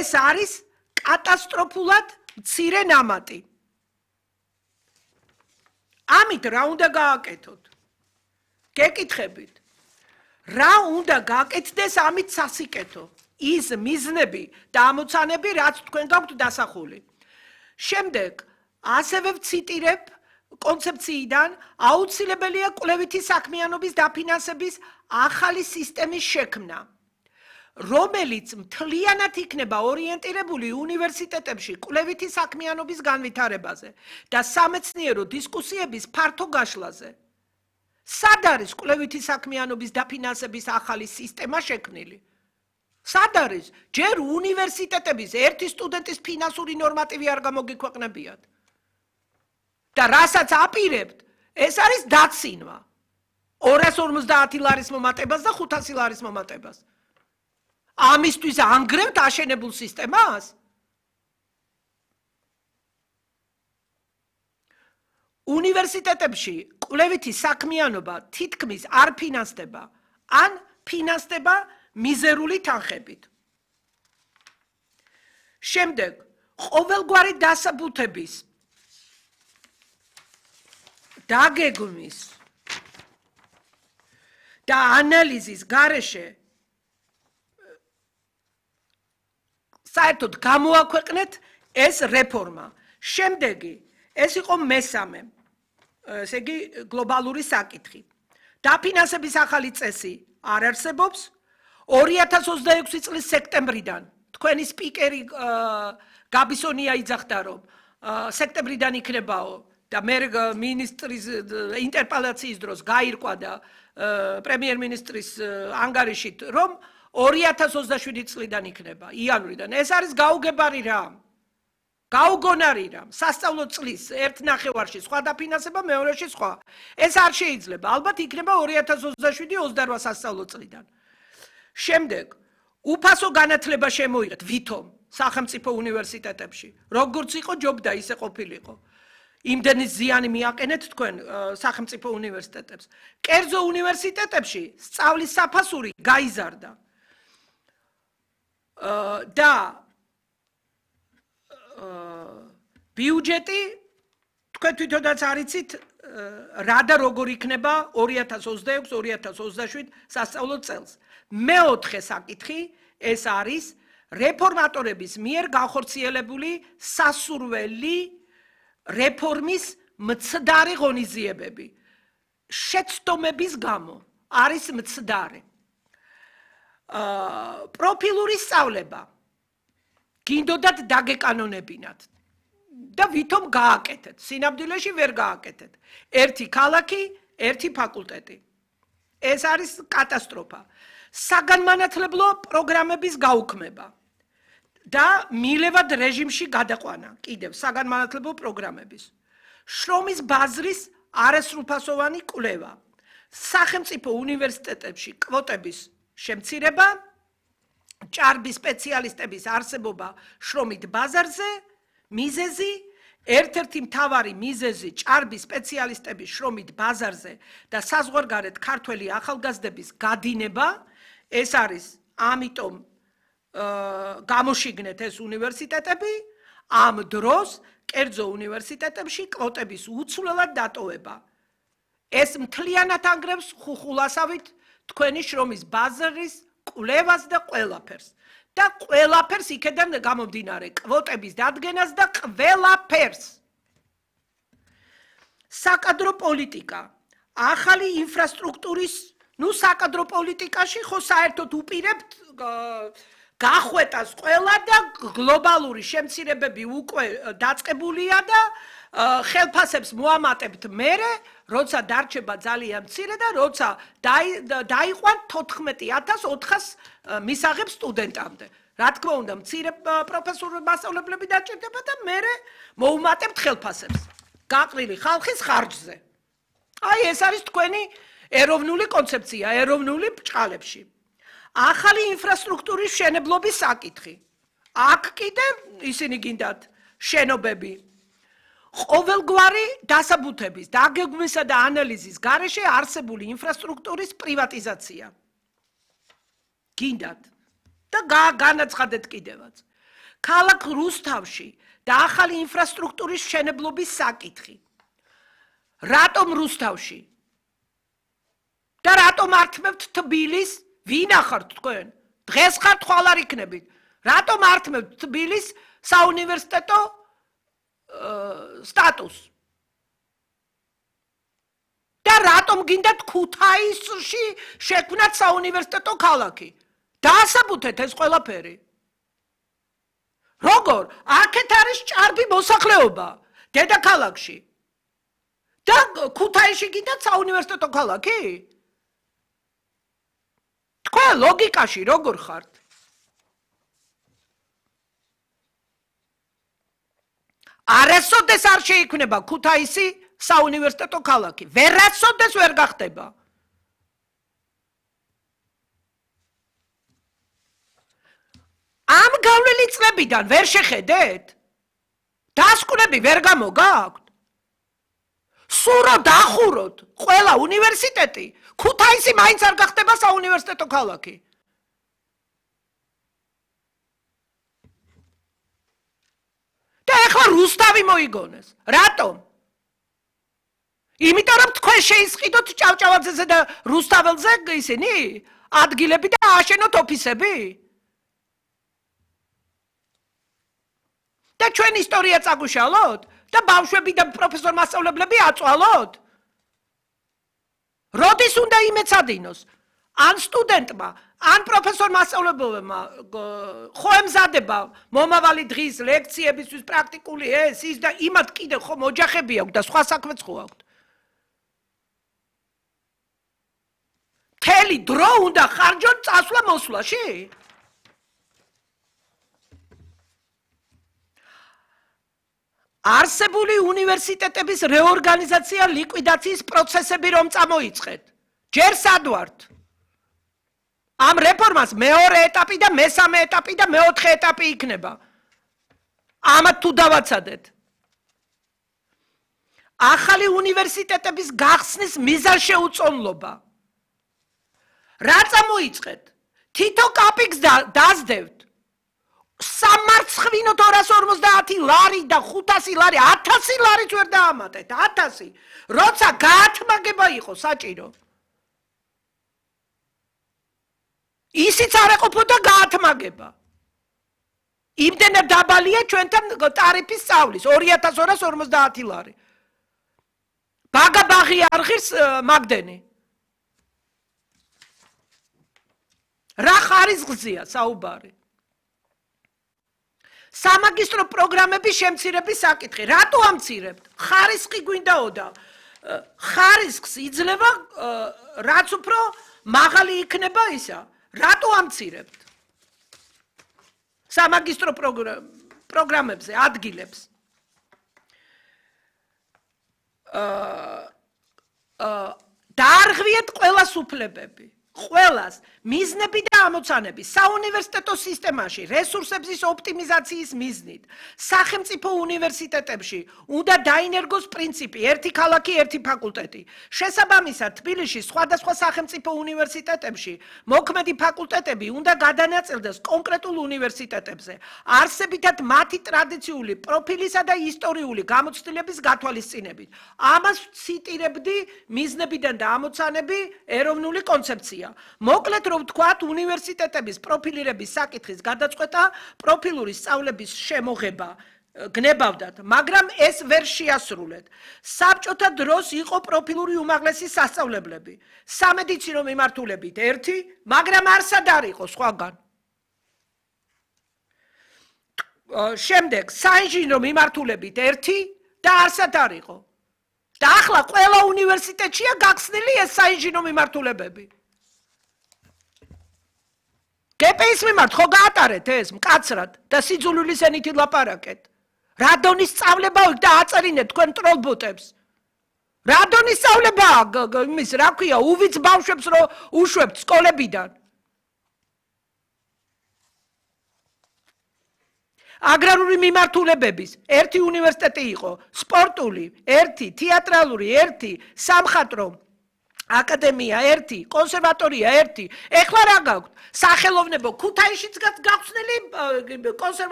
ეს არის კატასტროფულად მცირე ნამატი. ამით რა უნდა გააკეთოთ? გეკითხებით. რა უნდა გააკეთდეს ამით სასიკეთო? ის მიზნები და ამოცანები, რაც თქვენ გაქვთ დასახული. შემდეგ, ასევე ვციტირებ კონცეფციიდან, აუცილებელია კვლევითი საქმიანობის დაფინანსების ახალი სისტემის შექმნა, რომელიც მთლიანად იქნება ორიენტირებული უნივერსიტეტებში კვლევითი საქმიანობის განვითარებაზე და სამეცნიერო დისკუსიების ფართო გაშლაზე. სად არის კვლევითი საქმიანობის დაფინანსების ახალი სისტემა შექმნილი? სად არის? ჯერ უნივერსიტეტების ერთი სტუდენტის ფინანსური ნორმატივი არ გამოგიქვეყნებიათ. და რასაც აპირებთ, ეს არის დაცინვა. 250 ლარის მომატებას და 500 ლარის მომატებას. ამისთვის ანგრევთ აშენებულ სისტემას? უნივერსიტეტებში კვლევითი საქმიანობა თითქმის არ ფინანსდება, ან ფინანსდება მიზერული თანხებით. შემდეგ, ყოველგვარი დასაბუთების დაგეგმვის და ანალიზის გარეშე საერთოდ გამოაქვეყნეთ ეს რეფორმა. შემდეგი, ეს იყო მესამე, ესე იგი გლობალური საკითხი. დაფინანსების ახალი წესი არ არსებობს. 2026 წლის სექტემბრიდან თქვენი სპიკერი გაბისონია იძახდა, რომ სექტემბრიდან იქნებაო და მე მინისტრის ინტერპელაციის დროს გაირკვა და პრემიერ-მინისტრის ანგარიშით, რომ 2027 წლიდან იქნება, იანვრიდან. ეს არის გაუგებარი რამ. გაუგონარი რამ. სასწავლო წლის ერთ ნახევარში სხვა დაფინანსება, მეორეში სხვა. ეს არ შეიძლება. ალბათ იქნება 2027-28 სასწავლო წლიდან. შემდეგ, უფასო განათლება შემოიღეთ ვითომ სახელმწიფო უნივერსიტეტებში. როგორც იყო ჯობდა, ისე ყოფილიყო. იმდენი ზიანი მიაყენეთ თქვენ სახელმწიფო უნივერსიტეტებს. კერძო უნივერსიტეტებში სწავლის საფასური გაიზარდა. და ბიუჯეტი თქვენ თვითონაც არიცით რა და როგორ იქნება 2026-2027 სასწავლო წელს. მეოთხე საკითხი ეს არის რეფორმატორების მიერ განხორციელებული სასურველი რეფორმის მცდარი ღონისძიებები. შეცდომების გამო არის მცდარი. პროფილური სწავლება გინდოდათ დაგეკანონებინათ და ვითომ გააკეთეთ. სინამდვილეში ვერ გააკეთეთ. ერთი ქალაქი, ერთი ფაკულტეტი. ეს არის კატასტროფა. საგანმანათლებლო პროგრამების გაუქმება და მილევად რეჟიმში გადაყვანა კიდევ საგანმანათლებლო პროგრამების. შრომის ბაზრის არასრულფასოვანი კვლევა. სახელმწიფო უნივერსიტეტებში კვოტების შემცირება, ჭარბი სპეციალისტების არსებობა შრომით ბაზარზე, მიზეზი, ერთ-ერთი მთავარი მიზეზი ჭარბი სპეციალისტების შრომით ბაზარზე და საზღვარგარეთ ქართველი ახალგაზრდების გადინება, ეს არის ამიტომ გამოშიგნეთ ეს უნივერსიტეტები, ამ დროს კერძო უნივერსიტეტებში კვოტების უცვლელად დატოვება. ეს მთლიანად ანგრევს ხუხულასავით თქვენი შრომის ბაზრის კვლევას და ყველაფერს. და ყველაფერს იქედან გამომდინარე კვოტების დადგენას და ყველაფერს. საკადრო პოლიტიკა, ახალი ინფრასტრუქტურის, საკადრო პოლიტიკაში ხო საერთოდ უპირებთ გახვეტას ყველა და გლობალური შემცირებები უკვე დაწყებულია და ხელფასებს მოამატებთ მერე, როცა დარჩება ძალიან მცირე და როცა დაიყვან 14,400 მისაღებ სტუდენტამდე. რა თქმა უნდა, მცირე პროფესორ მასწავლებლები დაჭირდება და მერე მოუმატებთ ხელფასებს. გაყრილი ხალხის ხარჯზე. აი, ეს არის თქვენი ეროვნული კონცეფცია, ეროვნული ბრჭყალებში. ახალი ინფრასტრუქტურის მშენებლობის საკითხი. აქ კიდევ ისინი გინდათ შენობები. ყოველგვარი დასაბუთების, დაგეგმვისა და ანალიზის გარეშე არსებული ინფრასტრუქტურის პრივატიზაცია. გინდათ და განაცხადეთ კიდევაც. ქალაქ რუსთავში და ახალი ინფრასტრუქტურის მშენებლობის საკითხი. რატომ რუსთავში? და რატომ ართმევთ თბილის? ვინ ახართ თქვენ? დღეს ხართ ხვალ არ იქნებით. რატომ ართმევთ თბილის საუნივერსიტეტო სტატუსს? და რატომ გინდათ ქუთაისში შექმნათ საუნივერსიტეტო ქალაქი? დაასაბუთეთ ეს ყველაფერი. როგორ? აქეთ არის ჭარბი მოსახლეობა დედაქალაქში. და ქუთაისში გინდათ საუნივერსიტეტო ქალაქი? თქვენ ლოგიკაში როგორ ხართ? არასოდეს არ შეიქმნება ქუთაისი საუნივერსიტეტო ქალაქი. ვერასოდეს ვერ გახდება. ამ გავლილი წლებიდან ვერ შეხედეთ? დასკვნები ვერ გამოგაქვთ? სურო დახუროთ ყველა უნივერსიტეტი, ქუთაისი მაინც არ გახდება საუნივერსიტეტო ქალაქი. და ეხლა რუსთავი მოიგონეს. რატომ? იმიტომ რომ თქვენ შეისყიდოთ ჭავჭავაძეზე და რუსთაველზე ისინი ადგილები და ააშენოთ ოფისები. და ჩვენ ისტორია წაგუშალოთ და ბავშვები და პროფესორ მასწავლებლები აწვალოთ. როდის უნდა იმეცადინოს? ან სტუდენტმა, ან პროფესორ მასწავლებელმა ხო ემზადება მომავალი დღის ლექციებისთვის პრაქტიკული ის და იმათ კიდე ხომ ოჯახები აქვს და სხვა საქმეც ხო აქვს. მთელი დრო უნდა ხარჯოთ წასვლა-მოსვლაში? არსებული უნივერსიტეტების რეორგანიზაცია ლიკვიდაციის პროცესები რომ წამოიწყეთ. ჯერ სად ვართ? ამ რეფორმას მეორე ეტაპი და მესამე ეტაპი და მეოთხე ეტაპი იქნება. ამათ თუ დავაცადეთ. ახალი უნივერსიტეტების გახსნის მიზანშეუწონლობა. რა წამოიწყეთ? თითო კაპიკს დაძდევთ. სამარცხვინო 250 ლარი და 500 ლარი, 1000 ლარიც ვერ დაამატეთ, 1000. როცა გაათმაგება იყო საჭირო. ისიც არ ეყოფოდა გაათმაგება. იმდენად დაბალია ჩვენთან ტარიფის სწავლის 2250 ლარი. ბაგა-ბაღი არ ღირს მაგდენი. რა ხარისხზია საუბარი? სამაგისტრო პროგრამების შემცირების საკითხი. რატო ამცირებთ? ხარისხი გვინდაოდა. ხარისხს იძლევა რაც უფრო მაღალი იქნება ისა. რატო ამცირებთ? სამაგისტრო პროგრამებზე ადგილებს. დაარღვიეთ ყველას უფლებები. ყველას მიზნები და ამოცანები საუნივერსიტეტო სისტემაში რესურსების ოპტიმიზაციის მიზნით სახელმწიფო უნივერსიტეტებში უნდა დაინერგოს პრინციპი ერთი ქალაქი ერთი ფაკულტეტი. შესაბამისად თბილისში სხვადასხვა სახელმწიფო უნივერსიტეტებში მოქმედი ფაკულტეტები უნდა გადანაწილდეს კონკრეტულ უნივერსიტეტებზე არსებითად მათი ტრადიციული პროფილისა და ისტორიული გამოცდილების გათვალისწინებით. ამას ციტირებდი მიზნებიდან და ამოცანები ეროვნული კონცეფცია. მოკლედ რომ ვთქვათ, უნივერსიტეტების პროფილირების საკითხის გადაწყვეტა პროფილური სწავლების შემოღება გნებავდათ, მაგრამ ეს ვერ შეასრულეთ. საბჭოთა დროს იყო პროფილური უმაღლესი სასწავლებლები. სამედიცინო მიმართულებით ერთი, მაგრამ არსად არ იყო სხვაგან. შემდეგ საინჟინრო მიმართულებით ერთი და არსად არ იყო. და ახლა ყველა უნივერსიტეტშია გახსნილი ეს საინჟინრო მიმართულებები. გპის მიმართ ხო გაატარეთ ეს მკაცრად და სიძულვილის ენით ლაპარაკეთ. რა დონის სწავლება და აწერინეთ თქვენ ტროლბოტებს. რა დონის სწავლება იმის რა ქვია უვიც ბავშვებს რო უშვებთ სკოლებიდან. აგრარული მიმართულებების ერთი უნივერსიტეტი იყო, სპორტული ერთი, თეატრალური ერთი, სამხატვრო აკადემია ერთი, კონსერვატორია ერთი. ეხლა რა გაქვთ? სახელოვნებო ქუთაისშიც გახსნილი